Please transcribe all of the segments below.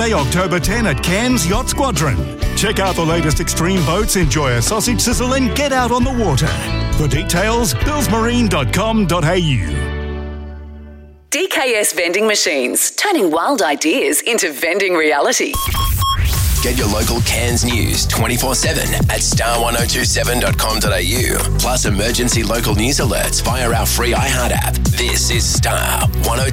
October 10 at Cairns Yacht Squadron. Check out the latest extreme boats, enjoy a sausage sizzle and get out on the water. For details, billsmarine.com.au. DKS Vending Machines, turning wild ideas into vending reality. Get your local Cairns news 24/7 at star1027.com.au. Plus emergency local news alerts via our free iHeart app. This is Star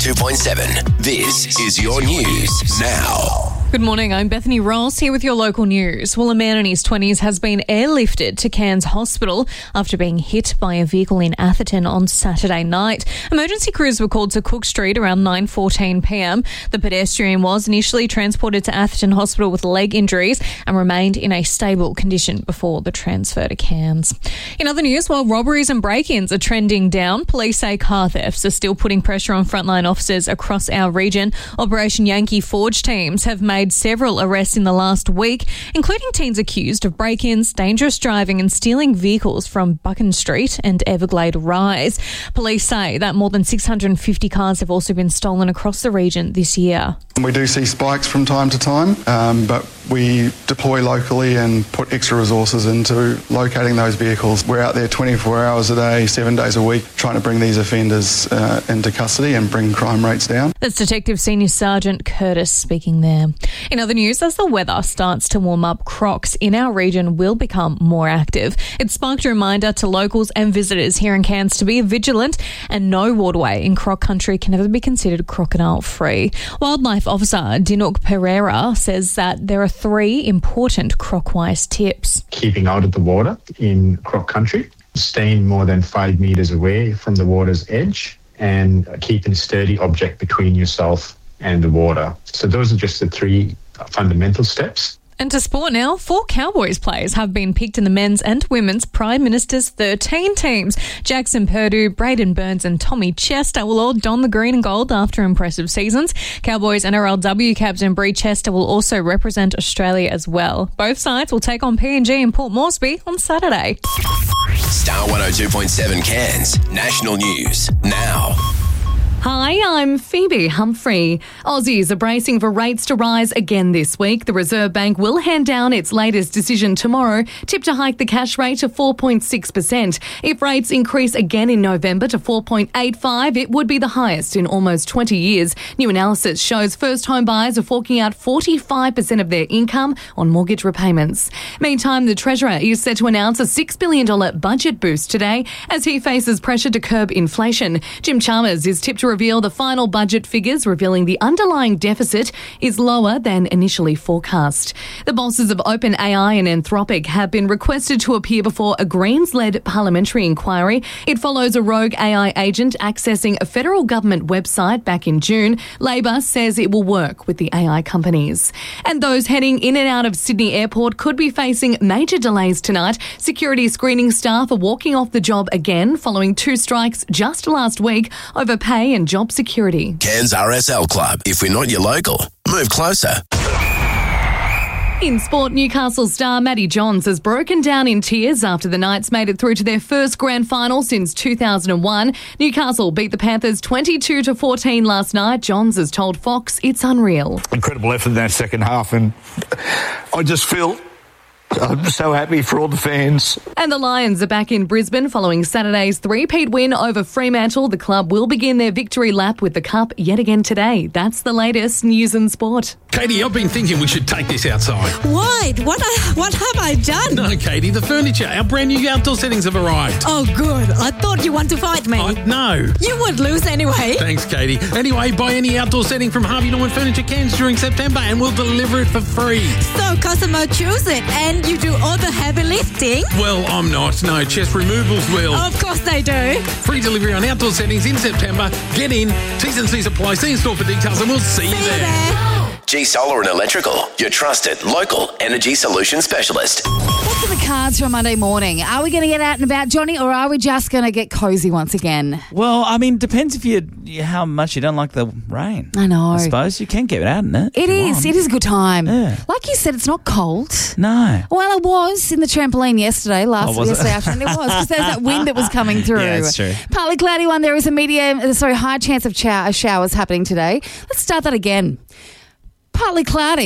102.7. This is your news now. Good morning, I'm Bethany Ross here with your local news. Well, a man in his 20s has been airlifted to Cairns Hospital after being hit by a vehicle in Atherton on Saturday night. Emergency crews were called to Cook Street around 9:14pm. The pedestrian was initially transported to Atherton Hospital with leg injuries and remained in a stable condition before the transfer to Cairns. In other news, while robberies and break-ins are trending down, police say car thefts are still putting pressure on frontline officers across our region. Operation Yankee Forge teams have made several arrests in the last week, including teens accused of break-ins, dangerous driving and stealing vehicles from Buchan Street and Everglade Rise. Police say that more than 650 cars have also been stolen across the region this year. We do see spikes from time to time, but we deploy locally and put extra resources into locating those vehicles. We're out there 24 hours a day, 7 days a week, trying to bring these offenders into custody and bring crime rates down. That's Detective Senior Sergeant Curtis speaking there. In other news, as the weather starts to warm up, crocs in our region will become more active. It sparked a reminder to locals and visitors here in Cairns to be vigilant, and no waterway in croc country can ever be considered crocodile-free. Wildlife Officer Dinuk Pereira says that there are 3 important croc-wise tips. Keeping out of the water in croc country, staying more than 5 metres away from the water's edge, and keeping a sturdy object between yourself and the water. So those are just the 3 fundamental steps. And to sport now, 4 Cowboys players have been picked in the men's and women's Prime Minister's 13 teams. Jackson Purdue, Braden Burns and Tommy Chester will all don the green and gold after impressive seasons. Cowboys NRLW captain Bree Chester will also represent Australia as well. Both sides will take on PNG in Port Moresby on Saturday. Star 102.7 Cairns, national news now. Hi, I'm Phoebe Humphrey. Aussies are bracing for rates to rise again this week. The Reserve Bank will hand down its latest decision tomorrow, tipped to hike the cash rate to 4.6%. If rates increase again in November to 4.85, it would be the highest in almost 20 years. New analysis shows first home buyers are forking out 45% of their income on mortgage repayments. Meantime, the Treasurer is set to announce a $6 billion budget boost today as he faces pressure to curb inflation. Jim Chalmers is tipped to reveal the final budget figures, revealing the underlying deficit is lower than initially forecast. The bosses of OpenAI and Anthropic have been requested to appear before a Greens-led parliamentary inquiry. It follows a rogue AI agent accessing a federal government website back in June. Labor says it will work with the AI companies. And those heading in and out of Sydney Airport could be facing major delays tonight. Security screening staff are walking off the job again following 2 strikes just last week over pay and job security. Cairns RSL Club. If we're not your local, move closer. In sport, Newcastle star Matty Johns has broken down in tears after the Knights made it through to their first grand final since 2001. Newcastle beat the Panthers 22-14 last night. Johns has told Fox it's unreal. Incredible effort in that second half, and I just feel I'm so happy for all the fans. And the Lions are back in Brisbane following Saturday's 3-peat win over Fremantle. The club will begin their victory lap with the Cup yet again today. That's the latest news and sport. Katie, I've been thinking we should take this outside. Why? What have I done? No, Katie, the furniture. Our brand new outdoor settings have arrived. Oh, good. I thought you want to fight me. No. You would lose anyway. Thanks, Katie. Anyway, buy any outdoor setting from Harvey Norman Furniture Cairns during September and we'll deliver it for free. So customer choose it and you do all the heavy lifting? Well, I'm not. No, Chest Removals will. Of course they do. Free delivery on outdoor settings in September. Get in. T's and C's apply. See in store for details and we'll see you there. G Solar and Electrical, your trusted local energy solution specialist. What's in the cards for Monday morning? Are we going to get out and about, Johnny, or are we just going to get cosy once again? Well, I mean, depends if how much you don't like the rain. I know. I suppose you can get out in it. It is. It is a good time. Yeah. Like you said, it's not cold. No. Well, it was in the trampoline yesterday, yesterday afternoon. It was because there's that wind that was coming through. Yeah, that's true. Partly cloudy one. There is a high chance of showers happening today. Let's start that again. partly cloudy.